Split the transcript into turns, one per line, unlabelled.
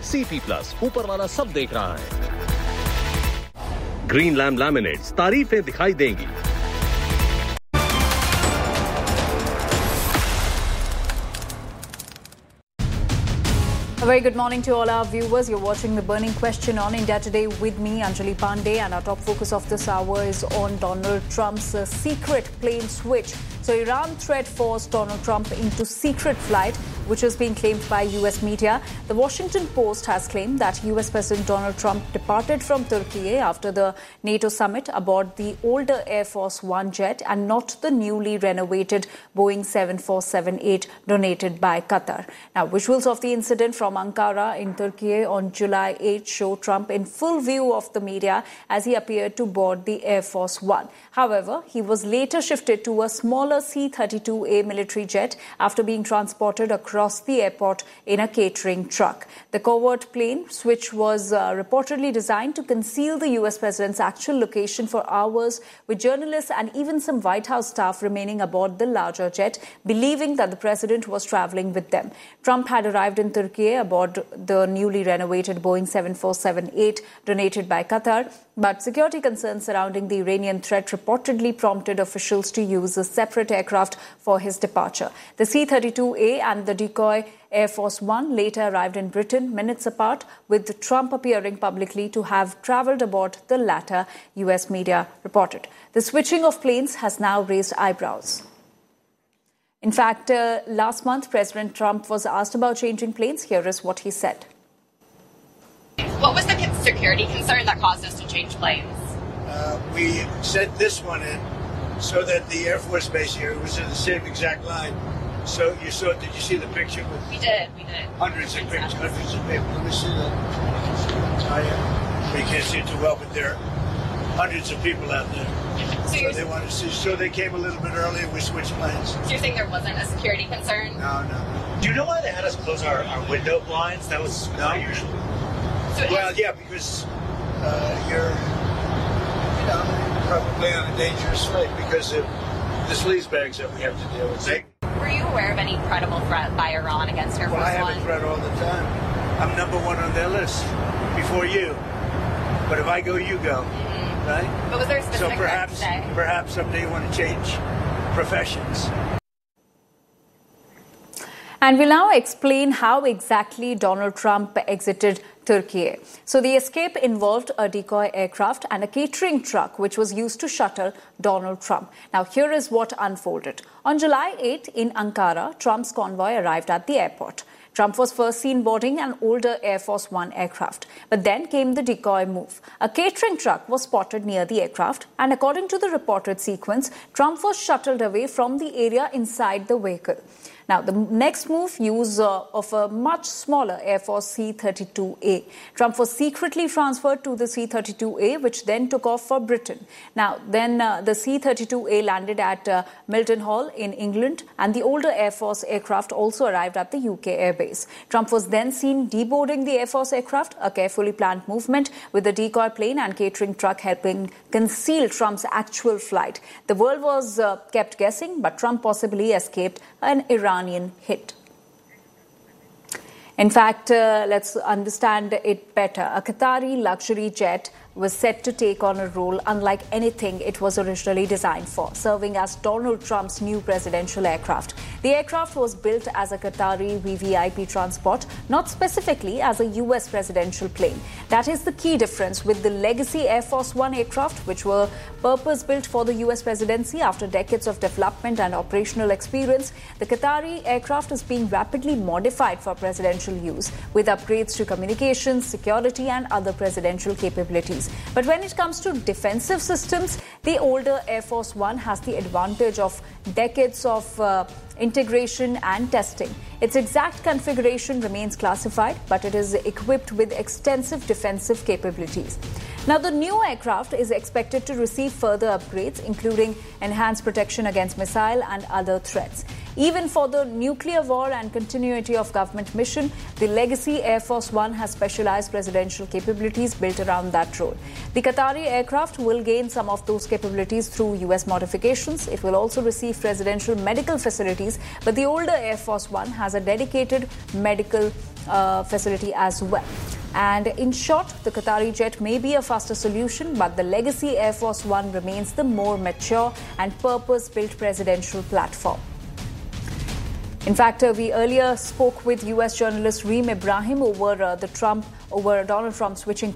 CP+, ऊपर वाला सब देख रहा है। ग्रीन लैम लैमिनेट्स तारीफें दिखाई देंगी।
A very good morning to all our viewers. You're watching The Burning Question on India Today with me, Anjali Pandey, and our top focus of this hour is on Donald Trump's secret plane switch. So Iran threat forced Donald Trump into secret flight, which is being claimed by US media. The Washington Post has claimed that US President Donald Trump departed from Turkey after the NATO summit aboard the older Air Force One jet and not the newly renovated Boeing 7478 donated by Qatar. Now, visuals of the incident from Ankara in Turkey on July 8 show Trump in full view of the media as he appeared to board the Air Force One. However, he was later shifted to a smaller C-32A military jet after being transported across the airport in a catering truck. The covert plane switch was reportedly designed to conceal the US president's actual location for hours, with journalists and even some White House staff remaining aboard the larger jet, believing that the president was traveling with them. Trump had arrived in Turkey aboard the newly renovated Boeing 7478 donated by Qatar, but security concerns surrounding the Iranian threat reportedly prompted officials to use a separate aircraft for his departure. The C-32A and the decoy Air Force One later arrived in Britain minutes apart, with Trump appearing publicly to have travelled aboard the latter, US media reported. The switching of planes has now raised eyebrows. In fact, last month, President Trump was asked about changing planes. Here is what he said.
What was the security concern that caused us to change planes?
We sent this one in so that the Air Force Base here was in the same exact line. So you saw, did you see the picture?
We did.
Hundreds of pictures, hundreds of people. Let me see that. Oh, yeah. You can't see it too well, but there are hundreds of people out there. So they wanted to see, so they came a little bit earlier, we switched planes.
So you're saying there wasn't a security concern?
No.
Do you know why they had us close our window blinds? That was unusual.
Well, yeah, because you're probably on a dangerous flight because of the sleaze bags that we have to deal with.
Were you aware of any credible threat by Iran against Air Force One?
I have a threat all the time. I'm number one on their list before you. But if I go, you go. Mm-hmm. Right?
But was there a specific
so perhaps someday you want to change professions.
And we'll now explain how exactly Donald Trump exited Turkey. So the escape involved a decoy aircraft and a catering truck, which was used to shuttle Donald Trump. Now, here is what unfolded. On July 8 in Ankara, Trump's convoy arrived at the airport. Trump was first seen boarding an older Air Force One aircraft. But then came the decoy move. A catering truck was spotted near the aircraft, and according to the reported sequence, Trump was shuttled away from the area inside the vehicle. Now, the next move, use of a much smaller Air Force C-32A. Trump was secretly transferred to the C-32A, which then took off for Britain. Now, then the C-32A landed at Milton Hall in England, and the older Air Force aircraft also arrived at the UK airbase. Trump was then seen deboarding the Air Force aircraft, a carefully planned movement with the decoy plane and catering truck helping conceal Trump's actual flight. The world was kept guessing, but Trump possibly escaped an Iranian hit. In fact, let's understand it better. A Qatari luxury jet was set to take on a role unlike anything it was originally designed for, serving as Donald Trump's new presidential aircraft. The aircraft was built as a Qatari VVIP transport, not specifically as a US presidential plane. That is the key difference with the legacy Air Force One aircraft, which were purpose-built for the US presidency after decades of development and operational experience. The Qatari aircraft is being rapidly modified for presidential use, with upgrades to communications, security, and other presidential capabilities. But when it comes to defensive systems, the older Air Force One has the advantage of decades of integration and testing. Its exact configuration remains classified, but it is equipped with extensive defensive capabilities. Now, the new aircraft is expected to receive further upgrades, including enhanced protection against missile and other threats. Even for the nuclear war and continuity of government mission, the legacy Air Force One has specialized presidential capabilities built around that role. The Qatari aircraft will gain some of those capabilities through US modifications. It will also receive presidential medical facilities, but the older Air Force One has a dedicated medical facility as well. And in short, the Qatari jet may be a faster solution, but the legacy Air Force One remains the more mature and purpose-built presidential platform. In fact, we earlier spoke with U.S. journalist Reem Ibrahim over Donald Trump switching